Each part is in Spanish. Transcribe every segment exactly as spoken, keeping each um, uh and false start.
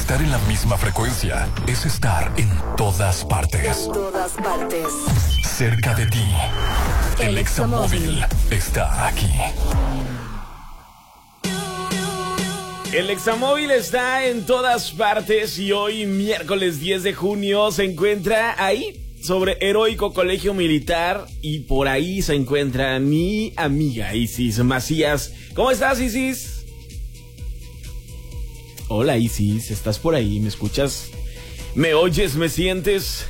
Estar en la misma frecuencia es estar en todas partes. En todas partes. Cerca de ti. El, el Examóvil está aquí. El Examóvil está en todas partes y hoy, miércoles diez de junio, se encuentra ahí, sobre Heroico Colegio Militar, y por ahí se encuentra mi amiga Isis Macías. ¿Cómo estás, Isis? Hola, Isis, ¿estás por ahí? ¿Me escuchas? ¿Me oyes? ¿Me sientes?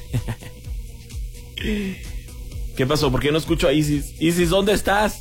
¿Qué pasó? ¿Por qué no escucho a Isis? Isis, ¿dónde estás?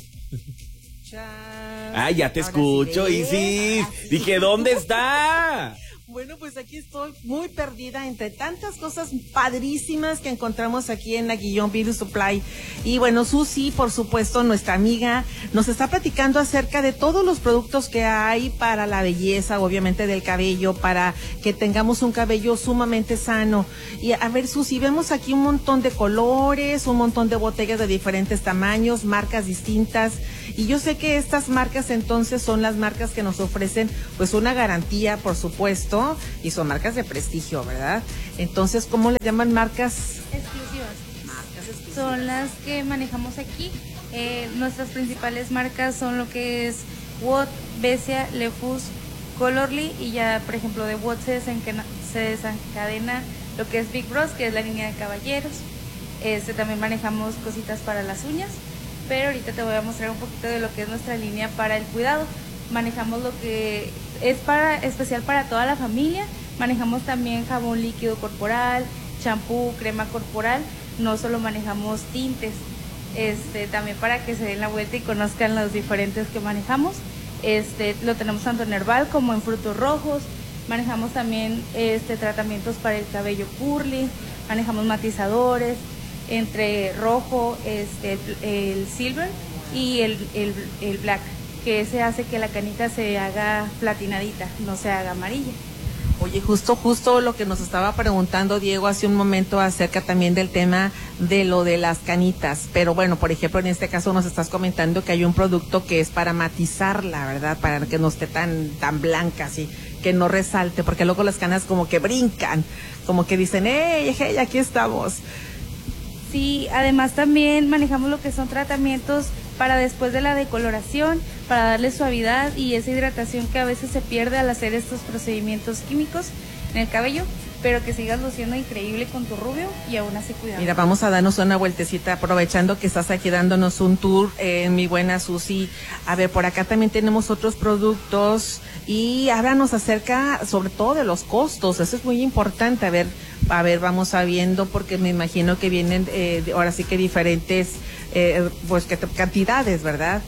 Ah, ya te ahora escucho, sí, Isis. Sí. Dije, ¿dónde está? Bueno, pues aquí estoy muy perdida entre tantas cosas padrísimas que encontramos aquí en la Guillón Beauty Supply. Y bueno, Susi, por supuesto, nuestra amiga, nos está platicando acerca de todos los productos que hay para la belleza, obviamente del cabello, para que tengamos un cabello sumamente sano. Y a ver, Susi, vemos aquí un montón de colores, un montón de botellas de diferentes tamaños, marcas distintas. Y yo sé que estas marcas entonces son las marcas que nos ofrecen pues una garantía, por supuesto, y son marcas de prestigio, ¿verdad? Entonces, ¿cómo le llaman marcas? Exclusivas. Marcas exclusivas. Son las que manejamos aquí. Eh, nuestras principales marcas son lo que es W O D, Vesia, Lefus, Colorly, y ya, por ejemplo, de W O D se, desencadena, se desencadena lo que es Big Bros, que es la línea de caballeros. Este, también manejamos cositas para las uñas. Pero ahorita te voy a mostrar un poquito de lo que es nuestra línea para el cuidado. Manejamos lo que es para especial para toda la familia. Manejamos también jabón líquido corporal, champú, crema corporal. No solo manejamos tintes, este, también para que se den la vuelta y conozcan los diferentes que manejamos. Este, lo tenemos tanto en herbal como en frutos rojos. Manejamos también este, tratamientos para el cabello curly. Manejamos matizadores entre rojo, este, el silver y el, el, el black, que ese hace que la canita se haga platinadita, no se haga amarilla. Oye, justo, justo lo que nos estaba preguntando Diego hace un momento acerca también del tema de lo de las canitas, pero bueno, por ejemplo, en este caso nos estás comentando que hay un producto que es para matizarla, ¿verdad? Para que no esté tan, tan blanca, así, que no resalte, porque luego las canas como que brincan, como que dicen, ¡hey, hey, aquí estamos! Sí, además también manejamos lo que son tratamientos para después de la decoloración, para darle suavidad y esa hidratación que a veces se pierde al hacer estos procedimientos químicos en el cabello, pero que sigas luciendo increíble con tu rubio y aún así cuidando. Mira, vamos a darnos una vueltecita, aprovechando que estás aquí dándonos un tour, eh, mi buena Susi. A ver, por acá también tenemos otros productos y háblanos acerca, sobre todo, de los costos. Eso es muy importante. A ver, a ver, vamos sabiendo, porque me imagino que vienen, eh, ahora sí que diferentes, eh, pues, que cantidades, ¿verdad?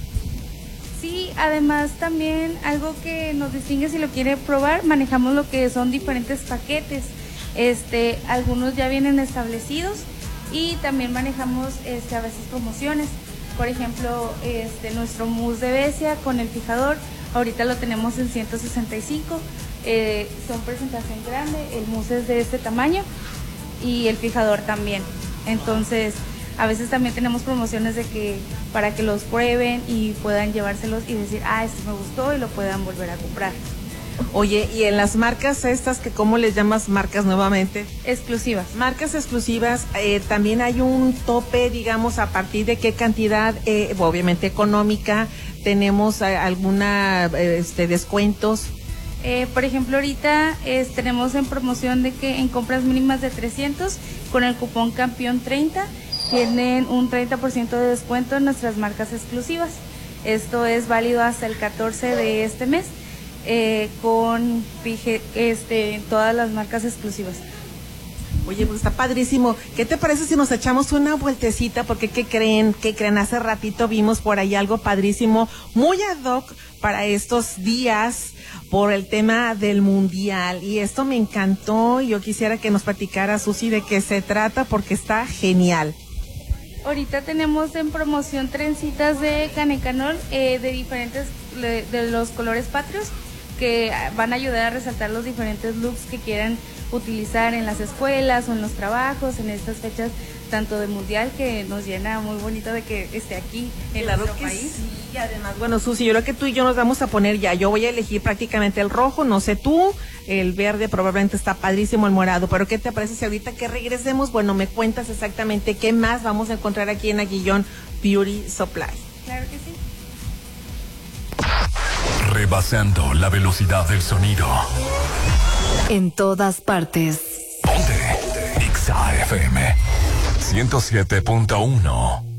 Sí, además también algo que nos distingue, si lo quiere probar, manejamos lo que son diferentes paquetes. Este, algunos ya vienen establecidos y también manejamos este, a veces promociones. Por ejemplo, este, nuestro mousse de Vesia con el fijador, ahorita lo tenemos en ciento sesenta y cinco. Eh, son presentación grande, el mousse es de este tamaño y el fijador también. Entonces, a veces también tenemos promociones de que para que los prueben y puedan llevárselos y decir, ah, este me gustó, y lo puedan volver a comprar. Oye, y en las marcas estas, que ¿cómo les llamas marcas nuevamente? Exclusivas. Marcas exclusivas, eh, también hay un tope, digamos, a partir de qué cantidad, eh, obviamente económica, tenemos eh, alguna, eh, este, descuentos. Eh, por ejemplo, ahorita eh, tenemos en promoción de que en compras mínimas de trescientos, con el cupón campeón treinta, tienen un treinta por ciento de descuento en nuestras marcas exclusivas. Esto es válido hasta el catorce de este mes, eh, con este, todas las marcas exclusivas. Oye, pues está padrísimo. ¿Qué te parece si nos echamos una vueltecita? Porque ¿qué creen? ¿Qué creen? Hace ratito vimos por ahí algo padrísimo, muy ad hoc para estos días, por el tema del mundial. Y esto me encantó y yo quisiera que nos platicara, Susi, de qué se trata, porque está genial. Ahorita tenemos en promoción trencitas de canecanol eh, de diferentes, de, de los colores patrios. que van a ayudar a resaltar los diferentes looks que quieran utilizar en las escuelas o en los trabajos en estas fechas tanto de mundial, que nos llena muy bonito de que esté aquí en claro nuestro que país. Sí, y además, bueno, Susi, yo creo que tú y yo nos vamos a poner ya, yo voy a elegir prácticamente el rojo, no sé tú, el verde probablemente está padrísimo, el morado, pero ¿qué te parece si ahorita que regresemos, bueno, me cuentas exactamente qué más vamos a encontrar aquí en Aguillón Beauty Supply? Claro que sí. Rebasando la velocidad del sonido. En todas partes. Ponte X A F M ciento siete punto uno.